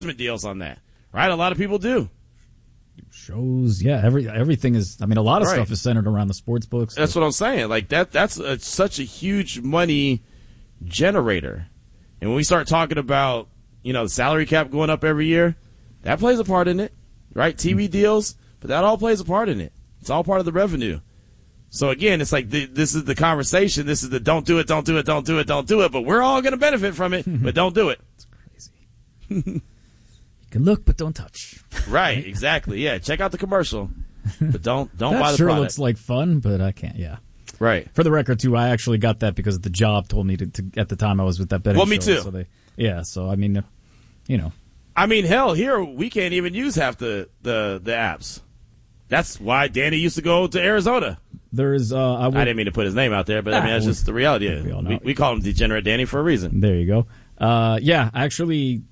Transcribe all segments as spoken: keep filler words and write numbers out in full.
deals on that, right? A lot of people do. Shows, yeah, every everything is. I mean, a lot of right. stuff is centered around the sports books. That's what I'm saying. Like that. That's a, such a huge money generator. And when we start talking about, you know, the salary cap going up every year, that plays a part in it, right? T V deals, but that all plays a part in it. It's all part of the revenue. So again, it's like the, this is the conversation. This is the don't do it, don't do it, don't do it, don't do it. But we're all going to benefit from it, but don't do it. It's crazy. You can look, but don't touch. Right, exactly. Yeah, check out the commercial, but don't don't that buy the sure product. Looks like fun, but I can't. Yeah. Right. For the record, too, I actually got that because the job told me to. to at the time, I was with that betting. Well, me show, too. So they, yeah. So I mean, uh, you know. I mean, hell, here we can't even use half the the, the apps. That's why Danny used to go to Arizona. There's. Uh, I, would, I didn't mean to put his name out there, but I mean that's just the reality. We, we, we call him Degenerate Danny for a reason. There you go. Uh, yeah, actually,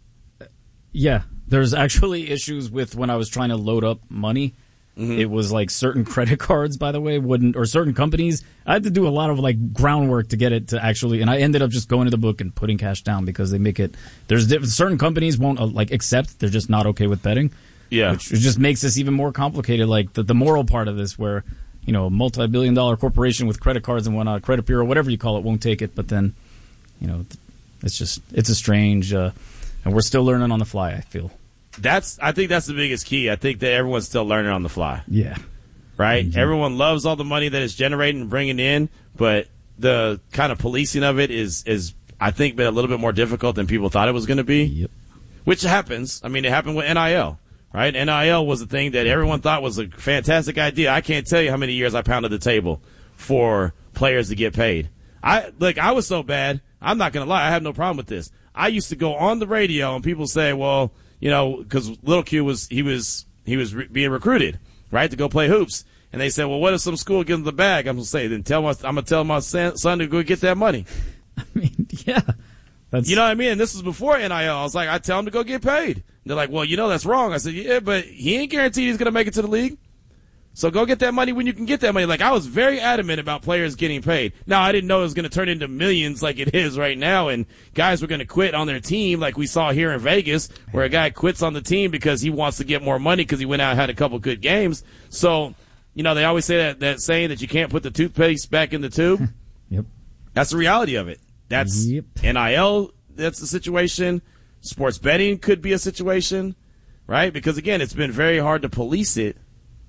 yeah. There's actually issues with when I was trying to load up money. Mm-hmm. It was like certain credit cards, by the way, wouldn't, or certain companies. I had to do a lot of like groundwork to get it to actually, and I ended up just going to the book and putting cash down because they make it. There's different, certain companies won't uh, like accept. They're just not okay with betting. Yeah, which just makes this even more complicated. Like the, the moral part of this, where you know a multi-billion dollar corporation with credit cards and whatnot, credit bureau, whatever you call it, won't take it. But then, you know, it's just it's a strange, uh, and we're still learning on the fly. I feel. That's. I think that's the biggest key. I think that everyone's still learning on the fly. Yeah. Right? Mm-hmm. Everyone loves all the money that it's generating and bringing in, but the kind of policing of it is, is I think, been a little bit more difficult than people thought it was going to be. Yep. Which happens. I mean, it happened with N I L, right? N I L was the thing that everyone thought was a fantastic idea. I can't tell you how many years I pounded the table for players to get paid. I Look, I was so bad, I'm not going to lie, I have no problem with this. I used to go on the radio and people say, well, you know, because Little Q was he was he was re- being recruited, right, to go play hoops, and they said, well, what if some school gives him the bag? I'm gonna say, then tell my I'm gonna tell my son, son to go get that money. I mean, yeah, that's you know what I mean. And this was before N I L. I was like, I tell him to go get paid. And they're like, well, you know that's wrong. I said, yeah, but he ain't guaranteed he's gonna make it to the league. So go get that money when you can get that money. Like, I was very adamant about players getting paid. Now, I didn't know it was going to turn into millions like it is right now, and guys were going to quit on their team like we saw here in Vegas, where a guy quits on the team because he wants to get more money because he went out and had a couple good games. So, you know, they always say that, that saying that you can't put the toothpaste back in the tube. Yep. That's the reality of it. That's yep. N I L, that's the situation. Sports betting could be a situation, right? Because, again, it's been very hard to police it.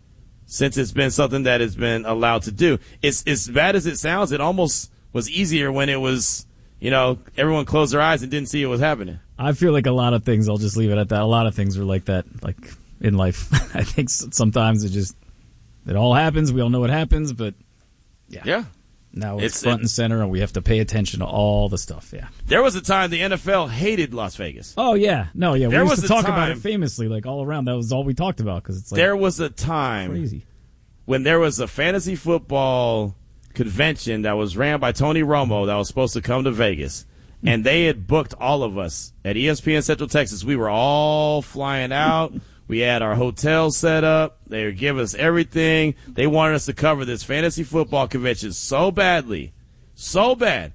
Since it's been something that has been allowed to do. It's as bad as it sounds, it almost was easier when it was, you know, everyone closed their eyes and didn't see it was happening. I feel like a lot of things, I'll just leave it at that. A lot of things are like that, like in life. I think sometimes it just, it all happens. We all know what happens, but yeah. Yeah. Now it's, It's- front it- and center, and we have to pay attention to all the stuff. Yeah. There was a time the N F L hated Las Vegas. Oh yeah, no, yeah. There we used was to a talk about time- it famously, like all around. That was all we talked about because it's like There was a time crazy. when there was a fantasy football convention that was ran by Tony Romo that was supposed to come to Vegas. And they had booked all of us at E S P N Central Texas. We were all flying out. We had our hotel set up. They were giving us everything. They wanted us to cover this fantasy football convention so badly. So bad.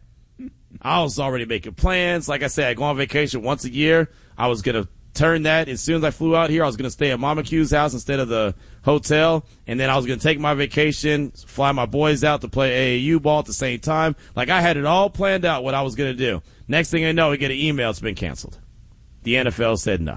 I was already making plans. Like I said, I go on vacation once a year. I was going to turn that. As soon as I flew out here, I was going to stay at Mama Q's house instead of the hotel. And then I was going to take my vacation, fly my boys out to play A A U ball at the same time. Like, I had it all planned out what I was going to do. Next thing I know, we get an email, it's been canceled. The N F L said no.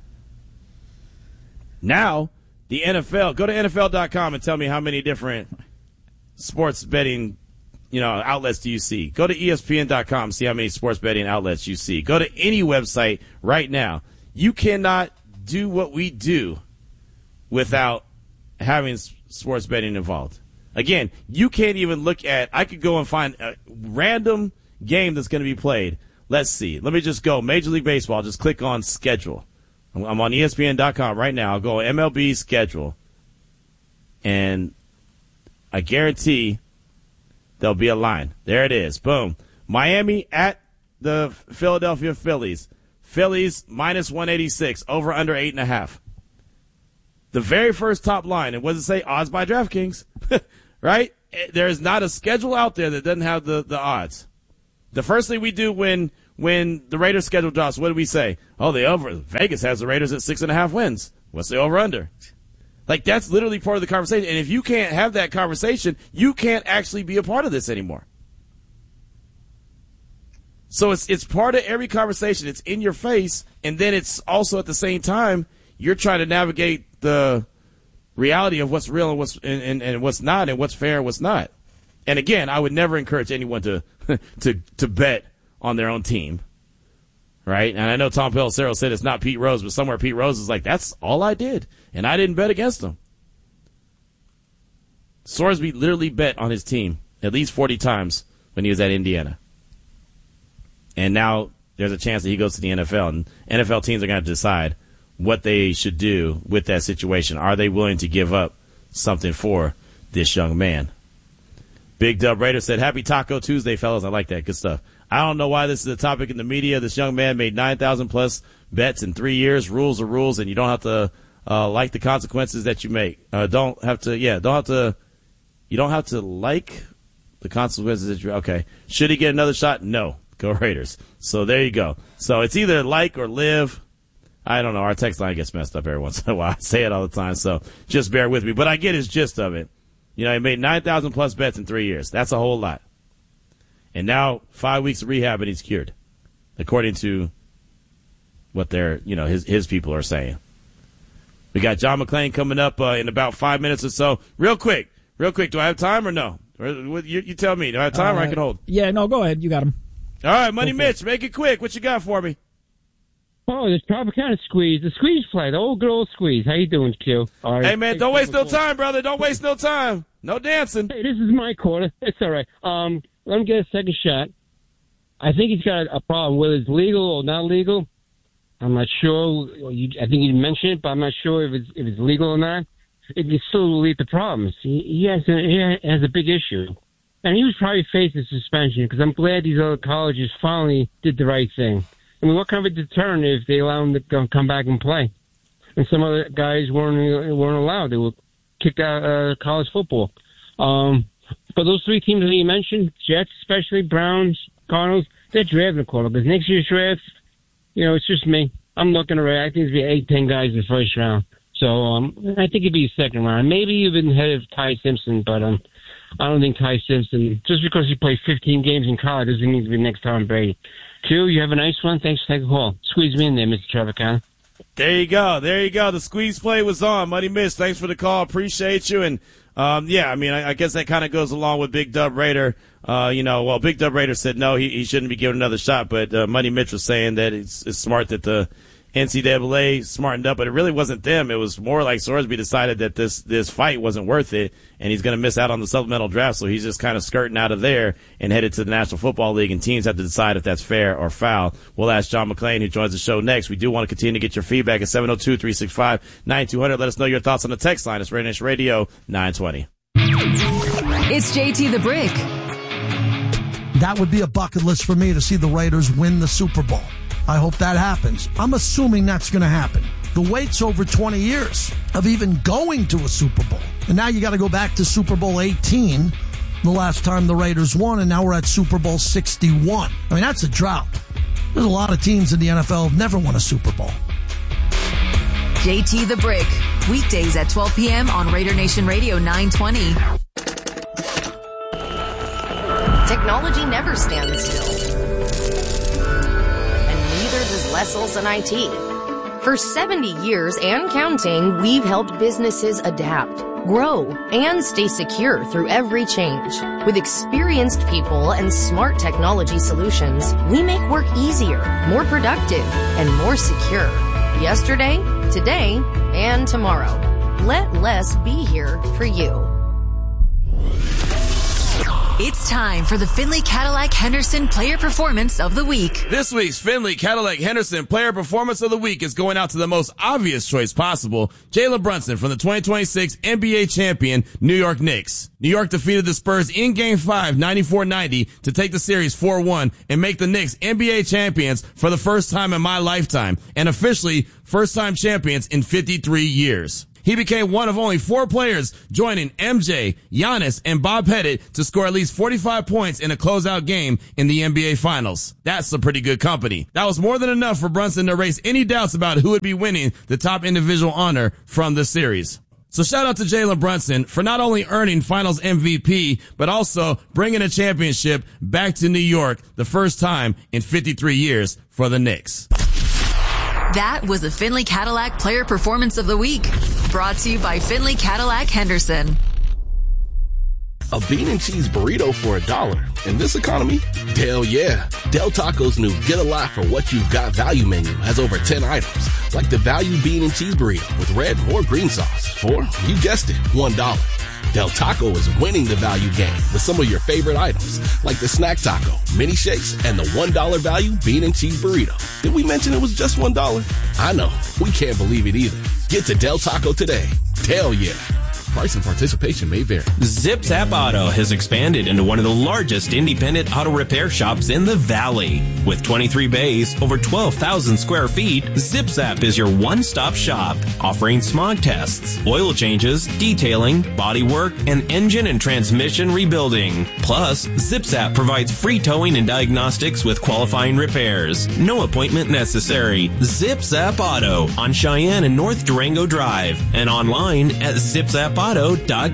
Now, the N F L, go to N F L dot com and tell me how many different sports betting, you know, outlets do you see. Go to E S P N dot com and see how many sports betting outlets you see. Go to any website right now. You cannot do what we do without having sports betting involved. Again, you can't even look at, I could go and find a random game that's going to be played. Let's see. Let me just go. Major League Baseball, just click on schedule. I'm on E S P N dot com right now. I'll go M L B schedule. And I guarantee there'll be a line. There it is. Boom. Miami at the Philadelphia Phillies. Phillies minus one eighty-six. Over under eight and a half. The very first top line. And what does it say? Odds by DraftKings. Right? There is not a schedule out there that doesn't have the, the odds. The first thing we do when when the Raiders schedule drops, what do we say? Oh, the over, Vegas has the Raiders at six and a half wins. What's the over under? Like, that's literally part of the conversation. And if you can't have that conversation, you can't actually be a part of this anymore. So it's it's part of every conversation. It's in your face, and then it's also at the same time you're trying to navigate the reality of what's real and what's and, and, and what's not, and what's fair and what's not. And again, I would never encourage anyone to to to bet on their own team, right? And I know Tom Pelissero said it's not Pete Rose, but somewhere Pete Rose is like, that's all I did, and I didn't bet against him. Sorsby literally bet on his team at least forty times when he was at Indiana. And now there's a chance that he goes to the N F L, and N F L teams are going to decide what they should do with that situation. Are they willing to give up something for this young man? Big Dub Raider said, happy Taco Tuesday, fellas. I like that. Good stuff. I don't know why this is a topic in the media. This young man made nine thousand plus bets in three years. Rules are rules, and you don't have to uh, like the consequences that you make. Uh, don't have to, yeah, don't have to, you don't have to like the consequences that you, okay. Should he get another shot? No. Go Raiders. So there you go. So it's either like or live. I don't know. Our text line gets messed up every once in a while. I say it all the time, so just bear with me. But I get his gist of it. You know, he made nine thousand plus bets in three years. That's a whole lot. And now five weeks of rehab and he's cured, according to what their, you know, his his people are saying. We got John McClain coming up uh, in about five minutes or so. Real quick, real quick. Do I have time or no? Or, you, you tell me. Do I have time uh, or I can hold? Yeah, no, go ahead. You got him. All right, Money Mitch, make it quick. What you got for me? Oh, this Tropicana squeeze, the squeeze play, the old good old squeeze. How you doing, Q? All right. Hey, man, don't waste no time, brother. Don't waste no time. No dancing. Hey, this is my quarter. It's all right. Um, let him get a second shot. I think he's got a problem. Whether it's legal or not legal, I'm not sure. You, I think you mentioned it, but I'm not sure if it's if it's legal or not. It can still lead to problems. He, he has a, he has a big issue. And he was probably facing suspension because I'm glad these other colleges finally did the right thing. I mean, what kind of a deterrent if they allow him to come back and play? And some other guys weren't weren't allowed. They were kicked out of uh, college football. Um, but those three teams that you mentioned, Jets especially, Browns, Cardinals, they're drafting a quarterback. Because next year's draft, you know, it's just me. I'm looking around. I think it's be eight, ten guys in the first round. So um, I think it'd be a second round. Maybe even ahead of Ty Simpson, but um. I don't think Ty Simpson, just because he played fifteen games in college, doesn't need to be next Tom Brady. Q, you have a nice one. Thanks for taking the call. Squeeze me in there, Mister Tropicana. There you go. There you go. The squeeze play was on. Money Mitch, thanks for the call. Appreciate you. And, um, yeah, I mean, I, I guess that kind of goes along with Big Dub Raider. Uh, you know, well, Big Dub Raider said no, he, he shouldn't be given another shot. But uh, Money Mitch was saying that it's, it's smart that the N C double A smartened up, but it really wasn't them. It was more like Sorsby decided that this this fight wasn't worth it, and he's going to miss out on the supplemental draft, so he's just kind of skirting out of there and headed to the National Football League, and teams have to decide if that's fair or foul. We'll ask John McClain, who joins the show next. We do want to continue to get your feedback at seven oh two, three six five, nine two hundred. Let us know your thoughts on the text line. It's Raider Nation Radio nine twenty. It's J T the Brick. That would be a bucket list for me to see the Raiders win the Super Bowl. I hope that happens. I'm assuming that's going to happen. The wait's over twenty years of even going to a Super Bowl. And now you got to go back to Super Bowl eighteen, the last time the Raiders won, and now we're at Super Bowl sixty-one. I mean, that's a drought. There's a lot of teams in the N F L who have never won a Super Bowl. J T the Brick, weekdays at twelve p.m. on Raider Nation Radio nine twenty. Technology never stands still. Does Lessels and I T. For seventy years and counting, we've helped businesses adapt, grow, and stay secure through every change. With experienced people and smart technology solutions, we make work easier, more productive, and more secure. Yesterday, today, and tomorrow. Let less be here for you. It's time for the Findlay Cadillac Henderson Player Performance of the Week. This week's Findlay Cadillac Henderson Player Performance of the Week is going out to the most obvious choice possible, Jalen Brunson from the twenty twenty-six N B A champion New York Knicks. New York defeated the Spurs in Game five, ninety-four ninety, to take the series four one and make the Knicks N B A champions for the first time in my lifetime, and officially first-time champions in fifty-three years. He became one of only four players joining M J, Giannis, and Bob Pettit to score at least forty-five points in a closeout game in the N B A Finals. That's a pretty good company. That was more than enough for Brunson to erase any doubts about who would be winning the top individual honor from the series. So shout out to Jalen Brunson for not only earning Finals M V P, but also bringing a championship back to New York the first time in fifty-three years for the Knicks. That was the Finley Cadillac Player Performance of the Week. Brought to you by Finley Cadillac Henderson. A bean and cheese burrito for a dollar. In this economy? Hell yeah. Del Taco's new Get a Lot for What You've Got value menu has over ten items, like the value bean and cheese burrito with red or green sauce for, you guessed it, one dollar. Del Taco is winning the value game with some of your favorite items, like the snack taco, mini shakes, and the one dollar value bean and cheese burrito. Did we mention it was just one dollar? I know. We can't believe it either. Get to Del Taco today. Hell yeah. Price and participation may vary. Zip Zap Auto has expanded into one of the largest independent auto repair shops in the Valley. With twenty-three bays, over twelve thousand square feet, Zip Zap is your one-stop shop, offering smog tests, oil changes, detailing, body work, and engine and transmission rebuilding. Plus, Zip Zap provides free towing and diagnostics with qualifying repairs. No appointment necessary. Zip Zap Auto on Cheyenne and North Durango Drive, and online at zip zap auto dot com.